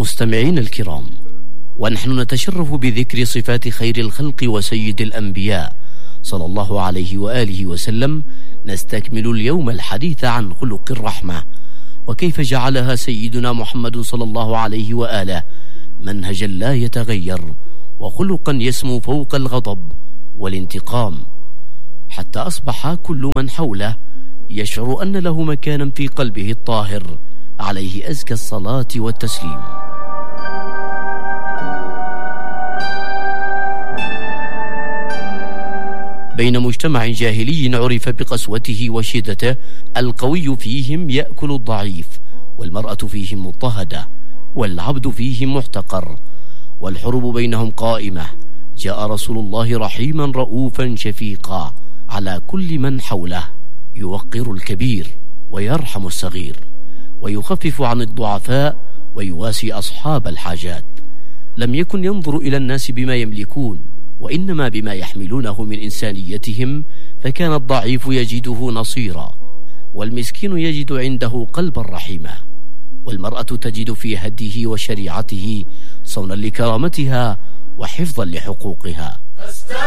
مستمعين الكرام، ونحن نتشرف بذكر صفات خير الخلق وسيد الأنبياء صلى الله عليه وآله وسلم، نستكمل اليوم الحديث عن خلق الرحمة، وكيف جعلها سيدنا محمد صلى الله عليه وآله منهجا لا يتغير، وخلقا يسمو فوق الغضب والانتقام، حتى أصبح كل من حوله يشعر أن له مكانا في قلبه الطاهر، عليه أزكى الصلاة والتسليم. بين مجتمع جاهلي عرف بقسوته وشدته، القوي فيهم يأكل الضعيف، والمرأة فيهم مضطهدة، والعبد فيهم محتقر، والحروب بينهم قائمة. جاء رسول الله رحيما رؤوفا شفيقا على كل من حوله، يوقر الكبير ويرحم الصغير، ويخفف عن الضعفاء ويواسي أصحاب الحاجات. لم يكن ينظر إلى الناس بما يملكون، وإنما بما يحملونه من إنسانيتهم، فكان الضعيف يجده نصيرا، والمسكين يجد عنده قلبا رحيما، والمرأة تجد في هديه وشريعته صونا لكرامتها وحفظا لحقوقها.